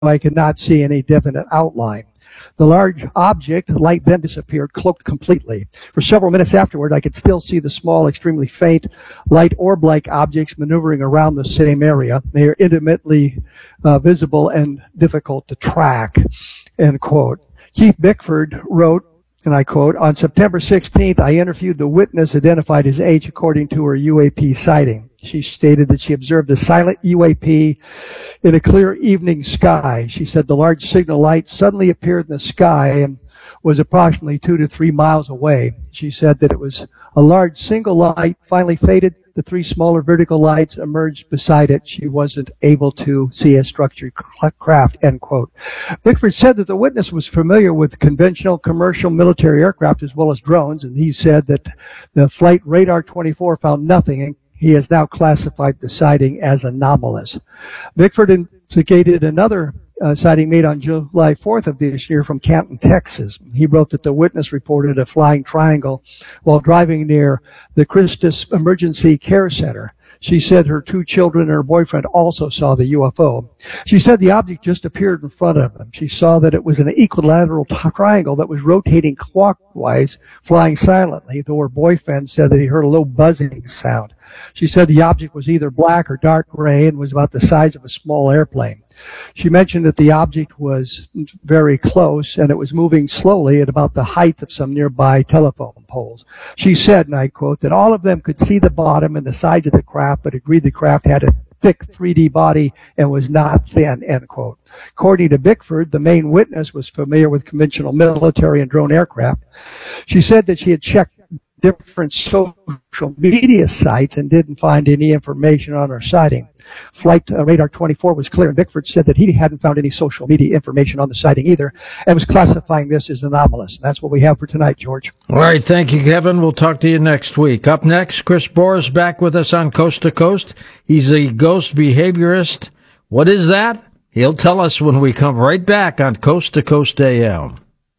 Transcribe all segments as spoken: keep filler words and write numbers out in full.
I could not see any definite outline. The large object, light, then disappeared, cloaked completely. For several minutes afterward, I could still see the small, extremely faint, light orb-like objects maneuvering around the same area. They are intimately uh, visible and difficult to track, end quote. Keith Bickford wrote, and I quote, on September sixteenth, I interviewed the witness identified as H according to her U A P sighting. She stated that she observed the silent U A P in a clear evening sky. She said the large signal light suddenly appeared in the sky and was approximately two to three miles away. She said that it was a large single light, finally faded. The three smaller vertical lights emerged beside it. She wasn't able to see a structured craft, end quote. Bickford said that the witness was familiar with conventional commercial military aircraft as well as drones, and he said that the flight radar twenty-four found nothing, and he has now classified the sighting as anomalous. Bickford investigated another uh, sighting made on July fourth of this year from Canton, Texas. He wrote that the witness reported a flying triangle while driving near the Christus Emergency Care Center. She said her two children and her boyfriend also saw the U F O. She said the object just appeared in front of them. She saw that it was an equilateral triangle that was rotating clockwise, flying silently, though her boyfriend said that he heard a low buzzing sound. She said the object was either black or dark gray and was about the size of a small airplane. She mentioned that the object was very close and it was moving slowly at about the height of some nearby telephone poles. She said, and I quote, that all of them could see the bottom and the sides of the craft, but agreed the craft had a thick three D body and was not thin, end quote. According to Bickford, the main witness was familiar with conventional military and drone aircraft. She said that she had checked different social media sites and didn't find any information on her sighting. Flight uh, radar twenty-four was clear, and Bickford said that he hadn't found any social media information on the sighting either and was classifying this as anomalous. And that's what we have for tonight, George. All right, thank you, Kevin. We'll talk to you next week. Up next, Chris Bohr is back with us on Coast to Coast. He's a ghost behaviorist. What is that? He'll tell us when we come right back on Coast to Coast A M.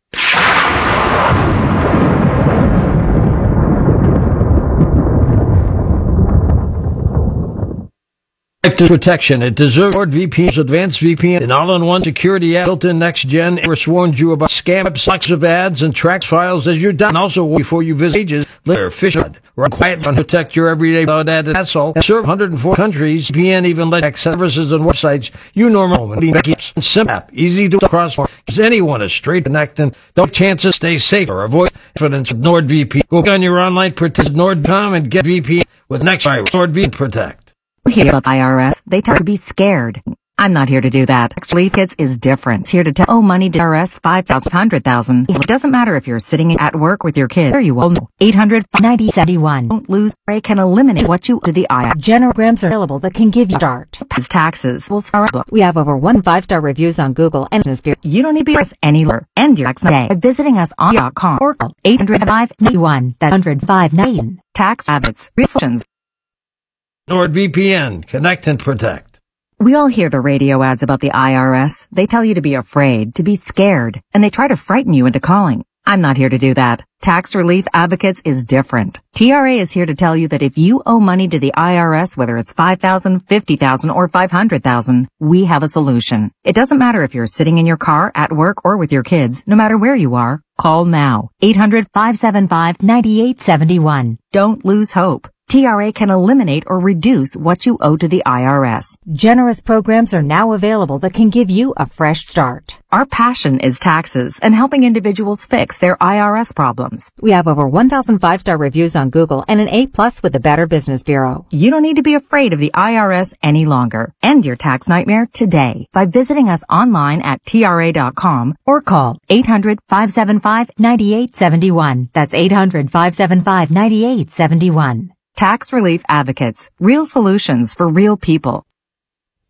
Protection. It deserves NordVPN's advanced V P N, an all-in-one security app built in next-gen. Iris warns you about scam websites of ads and tracks files as you're done. Also, before you visit pages, later phishing. Run quietly and protect your everyday without added hassle. And serve one hundred four countries. V P N even let access services and websites you normally keep. Simple app, easy to cross. Gives anyone a straight connect and don't chances stay safer. Avoid confidence with NordVPN. Go on your online protect Nord dot com and get V P N with next NordVPN Protect. Hear about I R S, they tell you to be scared. I'm not here to do that. Actually, Kids is different. It's here to tell, oh, money to I R S five thousand, one hundred thousand. It doesn't matter if you're sitting at work with your kid. There you will know. eight hundred, ninety, seventy-one. Don't lose. Ray can eliminate what you owe to the I R S. Generograms are available that can give you start. As taxes will start. We have over one five-star reviews on Google and this beer. You don't need to be any lower. End your tax today by visiting us on dot com or call eight hundred, five ninety-one. That's one hundred, five ninety-one. Tax habits. Restrictions. NordVPN, connect and protect. We all hear the radio ads about the I R S. They tell you to be afraid, to be scared, and they try to frighten you into calling. I'm not here to do that. Tax Relief Advocates is different. T R A is here to tell you that if you owe money to the I R S, whether it's five thousand dollars, fifty thousand dollars, or five hundred thousand dollars, we have a solution. It doesn't matter if you're sitting in your car, at work, or with your kids. No matter where you are, call now. eight hundred, five seven five, nine eight seven one. Don't lose hope. T R A can eliminate or reduce what you owe to the I R S. Generous programs are now available that can give you a fresh start. Our passion is taxes and helping individuals fix their I R S problems. We have over one thousand five-star reviews on Google and an A plus with the Better Business Bureau. You don't need to be afraid of the I R S any longer. End your tax nightmare today by visiting us online at T R A dot com or call eight hundred, five seven five, nine eight seven one. That's eight hundred, five seven five, nine eight seven one. Tax Relief Advocates. Real solutions for real people.